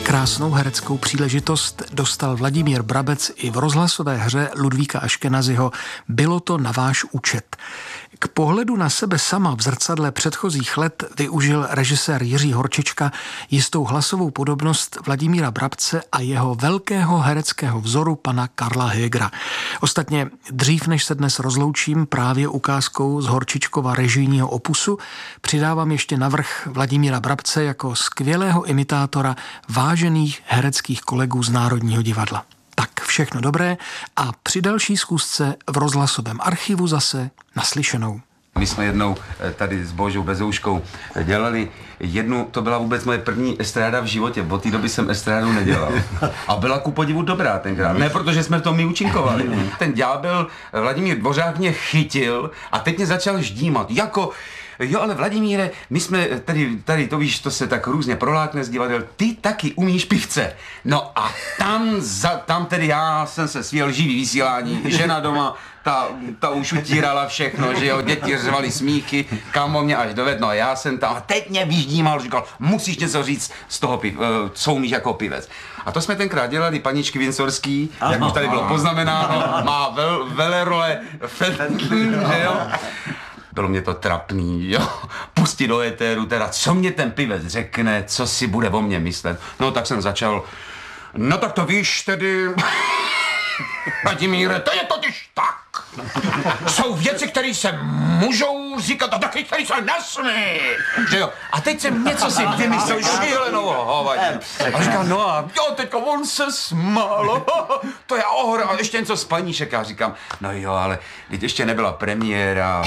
Krásnou hereckou příležitost dostal Vladimír Brabec i v rozhlasové hře Ludvíka Aškenaziho Bylo to na váš účet. K pohledu na sebe sama v zrcadle předchozích let využil režisér Jiří Horčička jistou hlasovou podobnost Vladimíra Brabce a jeho velkého hereckého vzoru pana Karla Högera. Ostatně dřív, než se dnes rozloučím právě ukázkou z Horčičkova režijního opusu, přidávám ještě navrch Vladimíra Brabce jako skvělého imitátora vážených hereckých kolegů z Národního divadla. Tak všechno dobré a při další zkusce v rozhlasovém archivu zase naslyšenou. My jsme jednou tady s Božou Bezouškou dělali jednu, to byla vůbec moje první estráda v životě, od té doby jsem estrádu nedělal. A byla ku podivu dobrá tenkrát, ne protože jsme v tom my účinkovali. Ten ďábel Vladimír Dvořák mě chytil a teď mě začal ždímat, jako jo, ale Vladimíre, my jsme tady to víš, to se tak různě prolákne z divadel, ty taky umíš pivce. No a tam tedy já jsem se svěl živý vysílání, žena doma, ta už utírala všechno, že jo, děti řvali smíchy, kámo mě až dovedl, no já jsem tam, a teď mě vyždímal, říkal, musíš něco říct z toho, co umíš jako pivec. A to jsme tenkrát dělali paničky Vincorský, jak už tady bylo poznamenáno, má velerole, že jo. Bylo mě to trapný, jo, pustit do éteru, teda co mě ten pivec řekne, co si bude o mně myslet. No tak jsem začal, no tak to víš tedy, Vladimíre, to je totiž tak. Jsou věci, které se můžou říkat a taky, které se nesmí. Že jo? A teď jsem něco si vymyslel šílenou hovadinu. A říkal, no a jo, teďka on se smál. To je ohra. A ještě něco z paníšek. A říkám, no jo, ale teď ještě nebyla premiéra.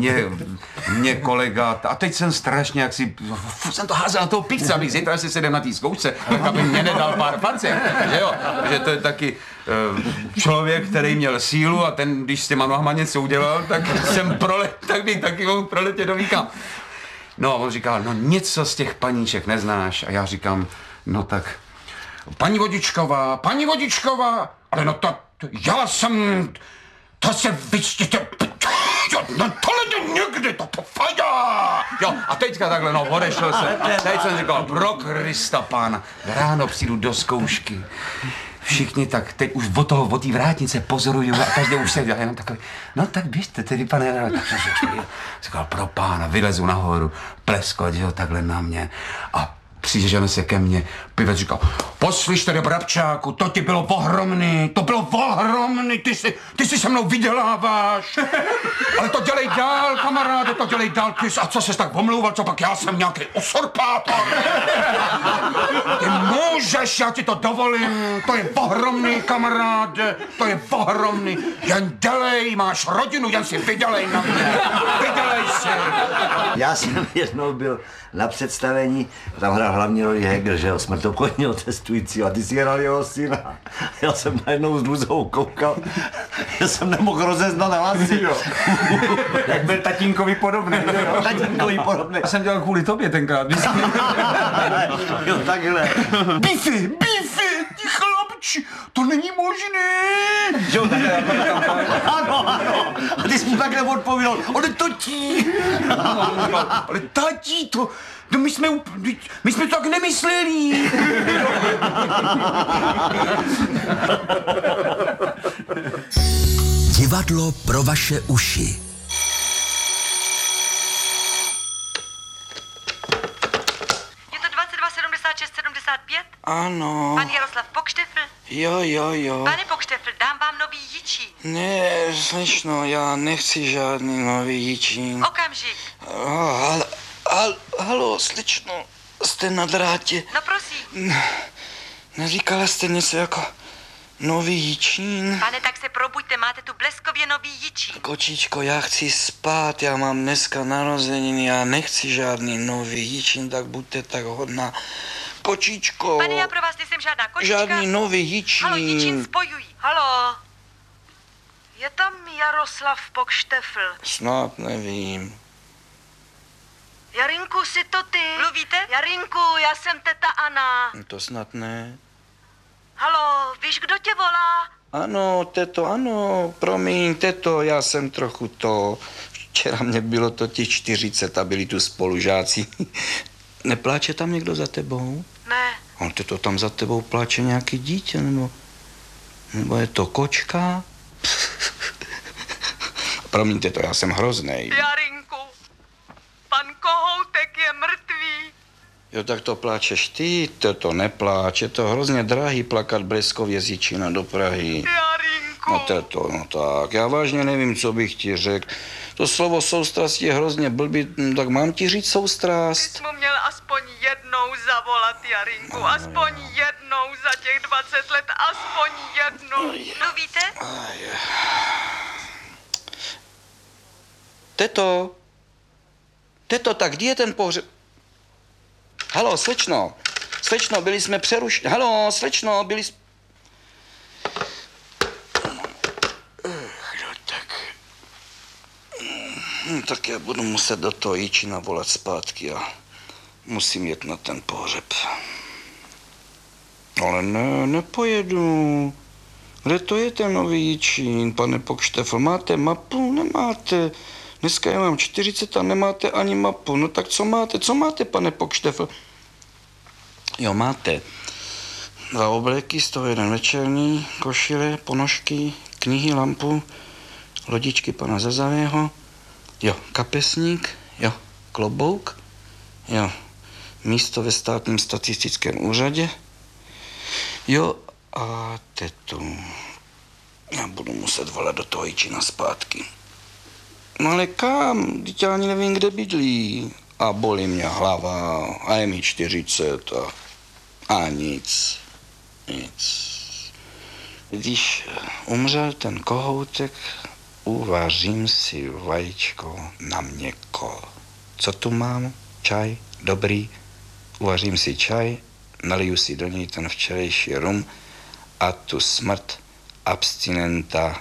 Mě kolega. A teď jsem strašně jsem to házel na toho pivce, abych zítra si sedem na té zkoušce, aby mě nedal pár facek. Že jo? Že to je taky člověk, který měl sílu a ten, když s těma nohama něco udělal, tak bych taky mohl proletět do víka. No a on říkal, no něco z těch paníček neznáš. A já říkám, no tak, paní Vodičková, ale no já jsem, to se vyčtěte, no tohle to někdy, to fajá. Jo, a teďka takhle, no, odešel jsem. Teď jsem říkal, pro Krista pána, ráno přijdu do zkoušky. Všichni tak teď už od té vrátnice pozorují a každý už se dělá jenom takový, no tak běžte tedy, pane, říkal, pro pána, vylezu nahoru, pleskot, že jo, takhle na mě a přižežeme se ke mně, pivec říkal, poslyš tedy, Brabčáku, to ti bylo ohromný, ty si se mnou vyděláváš, ale to dělej dál, kamaráde, to dělej dál, a co ses tak omlouval, co pak já jsem nějaký usurpátor. Ty můžeš, já ti to dovolím, to je ohromný, kamaráde, to je ohromný, jen dělej, máš rodinu, jen si vydělej na mě, vydělej si. Já jsem jednou byl na představení, tam hrál hlavní roli Heger, že jo, smrtokodního cestujícího, a ty si hrál jeho syna. Já jsem najednou s Luzou koukal, já jsem nemohl rozeznat hlasy, jo. Jak byl tatínkovi podobný, jo? Tatínkovi podobný. Já jsem dělal kvůli tobě tenkrát, Jo, takhle. Bifi, ty chlapči, to není možné. Jo, Ano. A ty jsi mu takhle odpověděl, ale tatí. Ale tatí, no my jsme to tak nemysleli. Divadlo pro vaše uši. Je to 22 76 75? Ano. Pan Jaroslav Pokštefl? Jo. Pane Pokštefl, dám vám nový jičín. Ne, slečno, já nechci žádný nový jičín. Okamžik. Halo, slečno, jste na drátě. No prosím. Neříkala jste něco jako nový jičín? Pane, tak se probuďte, máte tu bleskově nový jičín. Kočičko, já chci spát, já mám dneska narozeniny, já nechci žádný nový jičín, tak buďte tak hodná. Kočičko. Pane, já pro vás nejsem žádná kočička. Žádný nový jičín. Halo, jičín spojují. Halo. Je tam Jaroslav Pokštefl? Snad nevím. Jarinku, jsi to ty? Mluvíte? Jarinku, já jsem teta Anna. To snad ne. Halo, víš, kdo tě volá? Ano, teto, ano, promiň, teto, já jsem trochu to. Včera mě bylo totiž 40 a byli tu spolužáci. Nepláče tam někdo za tebou? Ne. On to tam za tebou pláče nějaký dítě, nebo je to kočka? Promiňte to, já jsem hroznej. Jarinku, pan Kohoutek je mrtvý. Jo, tak to pláčeš ty, to nepláč, je to hrozně drahý plakat Bleskově z Jičína do Prahy. Jarinku. No tak, já vážně nevím, co bych ti řekl. To slovo soustrast je hrozně blbý, tak mám ti říct soustrast? Jsi mu měl aspoň jednou zavolat, Jarinku, aspoň jednou za těch 20 let, aspoň jednou. No víte? Teto, tak kdy je ten pohřeb? Halo, slečno, byli jsme přerušeni. Halo, slečno, byli jsme... Tak já budu muset do toho Jičína volat zpátky a musím jet na ten pohřeb. Ale ne, nepojedu. Kde to je ten nový Jičín, pane Pokštefl? Máte mapu? Nemáte. Dneska já mám 40 a nemáte ani mapu. No tak co máte? Co máte, pane Pokštefl? Jo, máte 2 obleky, z toho 1 večerní, košile, ponožky, knihy, lampu, lodičky pana Zazavého, jo, kapesník, jo, klobouk, jo, místo ve státním statistickém úřadě, jo, a tetu. Já budu muset volat do toho Jičína zpátky. No ale kam? Teď já ani nevím, kde bydlí. A bolí mě hlava, a je mi 40 a nic. Když umřel ten Kohoutek, uvařím si vajíčko na měkko. Co tu mám? Čaj? Dobrý. Uvařím si čaj, naliju si do něj ten včerejší rum a tu smrt abstinenta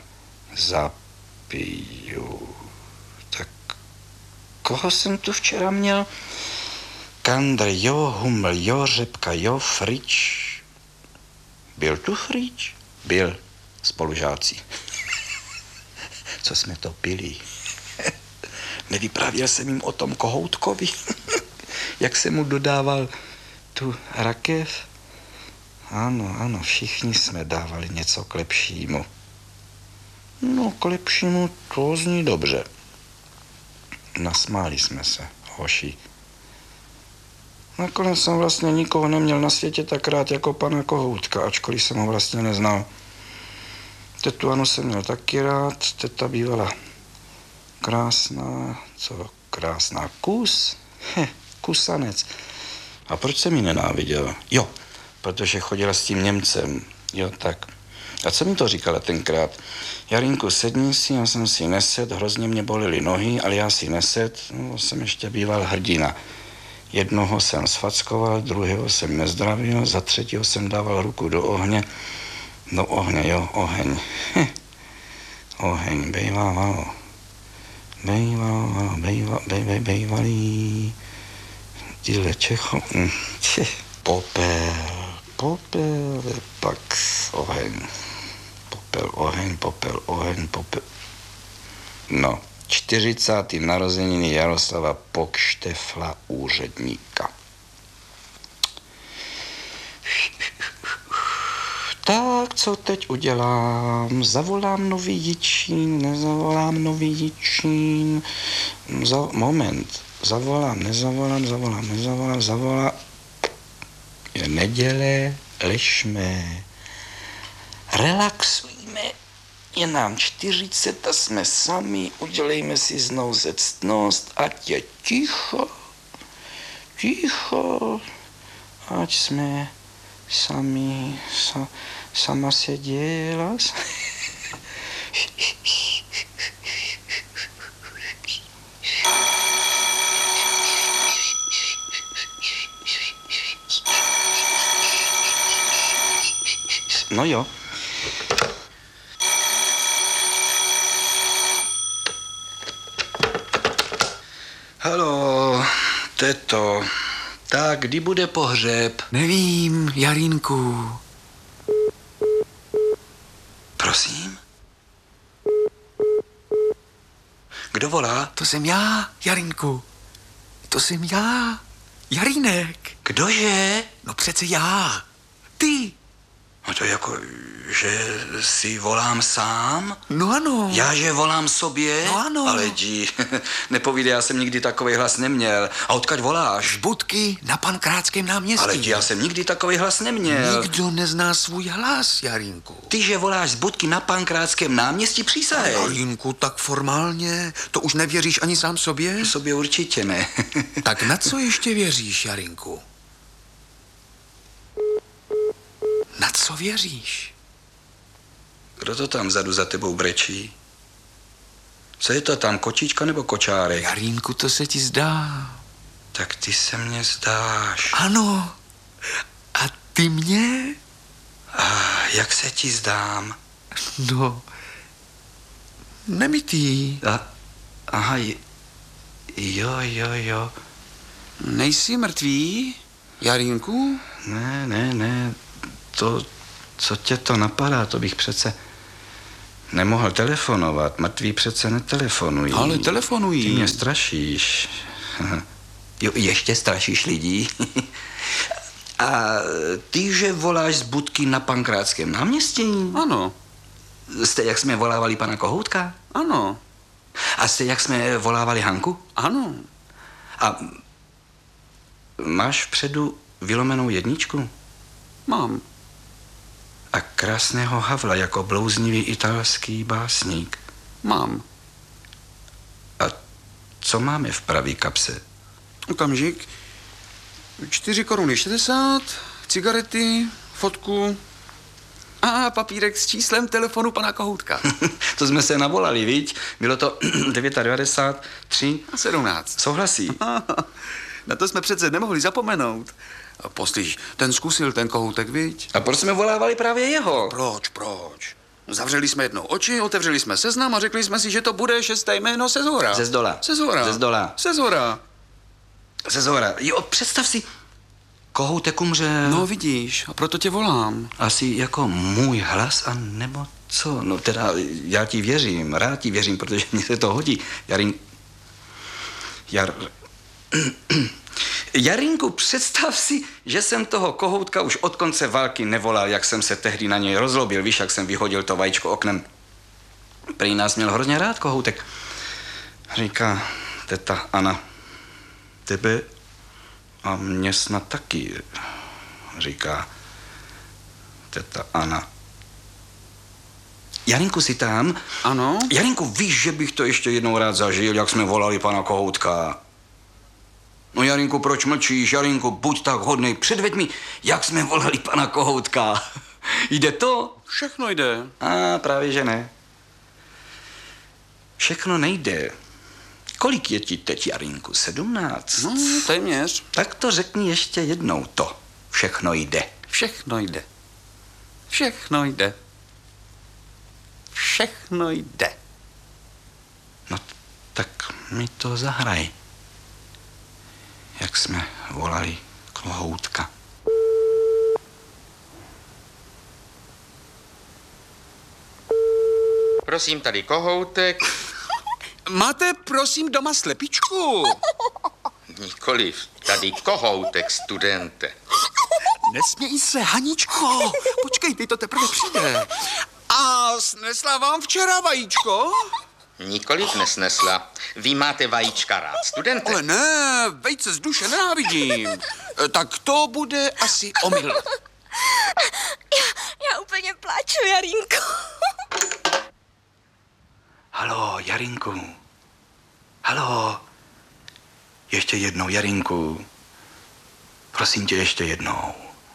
zapiju. Tak koho jsem tu včera měl? Kandr, jo, huml, jo, řepka, jo, Frič. Byl tu Frič? Byl, spolužáci. Co jsme to pili? Nevyprávěl jsem jim o tom Kohoutkovi? Jak jsem mu dodával tu rakev? Ano, všichni jsme dávali něco k lepšímu. No, k lepšímu to zní dobře. Nasmáli jsme se, hoši. Nakonec jsem vlastně nikoho neměl na světě tak rád jako pana Kohoutka, ačkoliv jsem ho vlastně neznal. Tetu Anu jsem měl taky rád, teta bývala krásná, co krásná, kusanec. A proč jsem ji nenáviděl? Jo, protože chodila s tím Němcem, jo, tak. A co mi to říkala tenkrát? Jarinku, sedni si, já jsem si nesed, hrozně mě bolely nohy, ale já si nesed, no, jsem ještě býval hrdina. Jednoho jsem sfackoval, druhého jsem nezdravil, za třetího jsem dával ruku do ohně. Do ohně, jo, oheň. Oheň, bejvávalo. Bejvalý. Tyhle Čecho. Popel, pak oheň. Popel. No, 40. narozeniny Jaroslava Pokštefla úředníka. Tak, co teď udělám? Zavolám nový Jičín, nezavolám nový Jičín. Moment, zavolám. Je neděle, ležme, relaxujme. Je nám 40 a jsme sami, udělejme si znovu ctnost, ať je ticho, ať jsme sami, sama se děla. No jo. Haló, teto, tak kdy bude pohřeb? Nevím, Jarínku. Prosím? Kdo volá? To jsem já, Jarínku. To jsem já, Jarínek. Kdože? No přece já. Ty. No to jako, že si volám sám? No ano. Já, že volám sobě? No ano. Ale jdi, nepovídej, já jsem nikdy takový hlas neměl. A odkud voláš? Z budky na Pankráckém náměstí. Ale jdi, já jsem nikdy takový hlas neměl. Nikdo nezná svůj hlas, Jarínku. Ty, že voláš z budky na Pankráckém náměstí, přísahej. Jarínku, tak formálně, to už nevěříš ani sám sobě? Sobě určitě ne. Tak na co ještě věříš, Jarínku? Na co věříš? Kdo to tam vzadu za tebou brečí? Co je to tam, kočička nebo kočárek? Jarínku, to se ti zdá. Tak ty se mně zdáš. Ano. A ty mě? Jak se ti zdám? No, nemytý. Aha, jo. Nejsi mrtvý, Jarínku? Ne, to, co tě to napadá, to bych přece nemohl telefonovat. Mrtví přece netelefonují. Ale telefonují. Ty mě strašíš. Jo, ještě strašíš lidí. A ty, že voláš z budky na Pankráckém náměstí? Ano. Jste, jak jsme volávali pana Kohoutka? Ano. A jste, jak jsme volávali Hanku? Ano. A máš vpředu vylomenou jedničku? Mám. A krásného Havla jako blouznivý italský básník? Mám. A co máme v pravý kapse? Okamžik. 4,60 Kč, cigarety, fotku a papírek s číslem telefonu pana Kohoutka. To jsme se navolali, viď? Bylo to 99, 3 A 17. Souhlasí. Na to jsme přece nemohli zapomenout. A poslyš, ten zkusil ten Kohoutek, viď? A proč jsme volávali právě jeho? Proč? Zavřeli jsme jednou oči, otevřeli jsme seznam a řekli jsme si, že to bude 6. jméno ze zhora. Ze zdola. Ze zhora. Jo, představ si, Kohoutek umřel. No vidíš, a proto tě volám. Asi jako můj hlas, a nebo co? No teda, já ti věřím, rád ti věřím, protože mě se to hodí. Jarinku, představ si, že jsem toho Kohoutka už od konce války nevolal, jak jsem se tehdy na něj rozlobil, víš, jak jsem vyhodil to vajíčko oknem. Prý nás měl hrozně rád Kohoutek. Říká teta Anna, tebe a mě snad taky, říká teta Anna. Jarinku, jsi tam? Ano? Jarinku, víš, že bych to ještě jednou rád zažil, jak jsme volali pana Kohoutka? No Jarinku, proč mlčíš? Jarinku, buď tak hodnej, předveď mi, jak jsme volali pana Kohoutka. Jde to? Všechno jde. A právě, že ne. Všechno nejde. Kolik je ti teď, Jarinku? 17? No, téměř. Tak to řekni ještě jednou to. Všechno jde. Všechno jde. Všechno jde. Všechno jde. No, tak mi to zahraj. Jak jsme volali Kohoutka. Prosím, tady Kohoutek. Máte, prosím, doma slepičku? Nikoliv, tady Kohoutek, studente. Nesměj se, Haničko. Počkej, ty to teprve přijde. A snesla vám včera vajíčko? Nikoliv nesnesla. Vy máte vajíčka rád, studente. Ale ne, vejce z duše nenávidím. Tak to bude asi omyl. Já úplně pláču, Jarínko. Haló, Jarinku. Haló. Ještě jednou, Jarinku. Prosím tě, ještě jednou.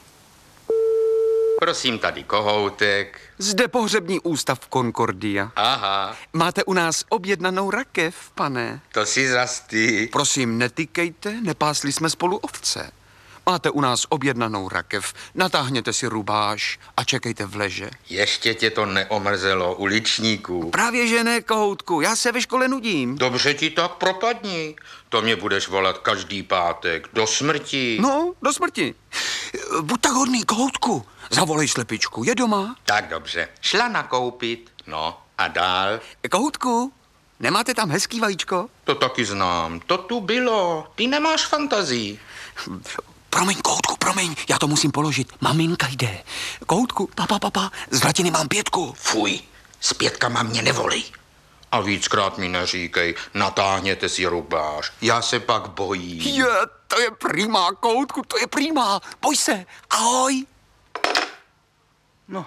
Prosím, tady Kohoutek. Zde pohřební ústav Concordia. Aha, Máte u nás objednanou rakev, pane. to si zas ty. Prosím, netykejte, nepásli jsme spolu ovce. Máte u nás objednanou rakev, natáhněte si rubáš a čekejte v leže. Ještě tě to neomrzelo, uličníku. Právě že ne, Kohoutku, já se ve škole nudím. Dobře ti tak propadni. To mě budeš volat každý pátek, do smrti. No, do smrti. Buď tak hodný, Kohoutku, zavolej slepičku, je doma. Tak dobře, šla nakoupit. No, a dál? Kohoutku, nemáte tam hezký vajíčko? To taky znám, to tu bylo. Ty nemáš fantazii. Promiň, Koutku, promiň, já to musím položit. Maminka jde. Koutku, papa, z hladiny mám 5. Fuj, s 5 mě nevolej. A víckrát mi neříkej, natáhněte si rubáš. Já se pak bojím. Je, to je prima, Koutku, to je prima. Boj se, ahoj. No,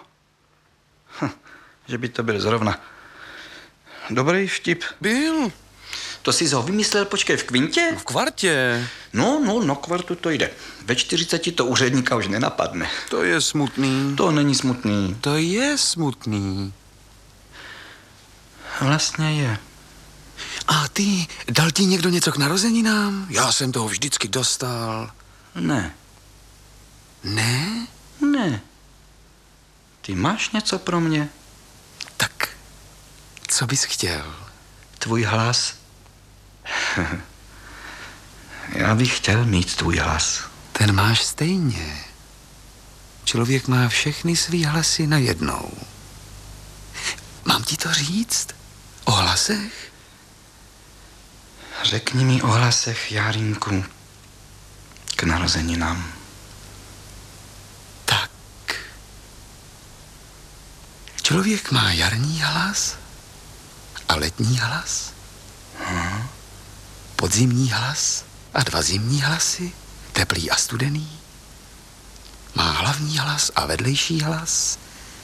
že by to byl zrovna dobrý vtip. Byl. To jsi ho vymyslel, počkej, v kvintě? V kvartě. No, kvartu to jde. Ve 40 to úředníka už nenapadne. To je smutný. To není smutný. To je smutný. Vlastně je. A ty, dal ti někdo něco k narozeninám? Já jsem toho vždycky dostal. Ne. Ne? Ne. Ty máš něco pro mě? Tak, co bys chtěl? Tvůj hlas? Já bych chtěl mít tvůj hlas. Ten máš stejně. Člověk má všechny svý hlasy najednou. Mám ti to říct? O hlasech? Řekni mi o hlasech, Jarinku, k narozeninám. Tak. Člověk má jarní hlas a letní hlas. Podzimní hlas a 2 zimní hlasy, teplý a studený. Má hlavní hlas a vedlejší hlas.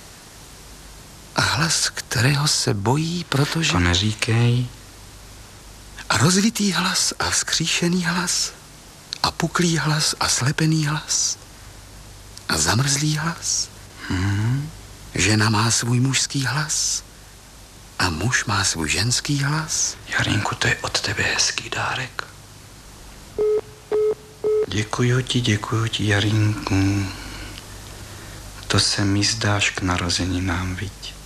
A hlas, kterého se bojí, protože... To neříkej. A rozvitý hlas a vzkříšený hlas. A puklý hlas a slepený hlas. A zamrzlý hlas. Žena má svůj mužský hlas. A muž má svůj ženský hlas. Jarinku, to je od tebe hezký dárek. Děkuju ti, Jarinku. To se mi zdáš k narozeninám, viď?